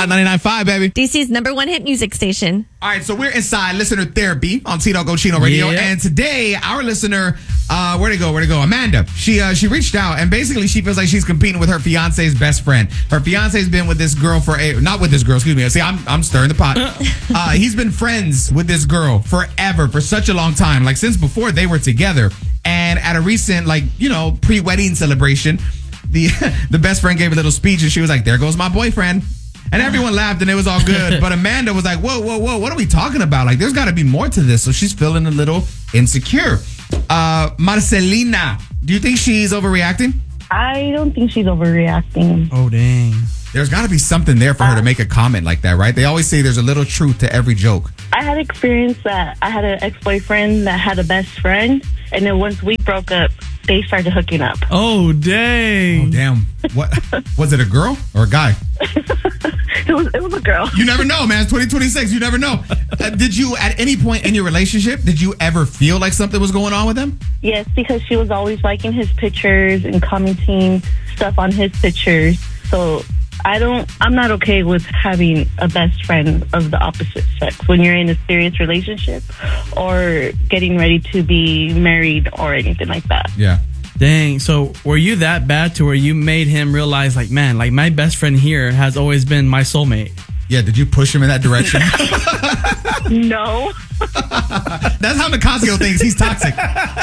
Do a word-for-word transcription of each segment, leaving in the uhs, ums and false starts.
Hot ninety-nine point five, baby. D C's number one hit music station. All right, so we're inside listener therapy on Tito Cochino Radio, Yeah. and today our listener, uh, where'd it go? Where'd it go? Amanda. She uh, she reached out, and basically she feels like she's competing with her fiance's best friend. Her fiance's been with this girl for a not with this girl. Excuse me. See, I'm I'm stirring the pot. Uh, he's been friends with this girl forever, for such a long time, like since before they were together. And at a recent, like you know, pre-wedding celebration, the the best friend gave a little speech, and she was like, "There goes my boyfriend." And everyone laughed and it was all good. But Amanda was like, whoa, whoa, whoa, what are we talking about? Like, there's got to be more to this. So she's feeling a little insecure. Uh, Marcelina, do you think she's overreacting? I don't think she's overreacting. Oh, dang. There's got to be something there for her to make a comment like that, right? They always say there's a little truth to every joke. I had experience that I had an ex-boyfriend that had a best friend, and then once we broke up, they started hooking up. Oh, dang. Oh, damn. What? Was it a girl or a guy? It was, it was a girl. You never know, man. It's twenty twenty-six. You never know. Uh, did you, at any point in your relationship, did you ever feel like something was going on with them? Yes, because she was always liking his pictures and commenting stuff on his pictures. So I don't, I'm not okay with having a best friend of the opposite sex when you're in a serious relationship or getting ready to be married or anything like that. Yeah. Dang. So were you that bad to where you made him realize, like, man, like my best friend here has always been my soulmate? Yeah, did you push him in that direction? No. That's how Nicasio thinks. He's toxic.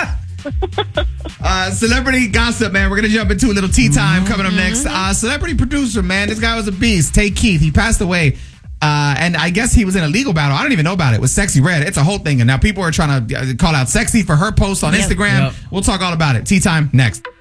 Uh, celebrity gossip, man. We're going to jump into a little tea time coming up next. Uh, celebrity producer, man. This guy was a beast. Tay Keith. He passed away. Uh, and I guess he was in a legal battle. I don't even know about it with Sexy Red. It's a whole thing. And now people are trying to call out Sexy for her post on Yep. Instagram. Yep. We'll talk all about it. Tea time next.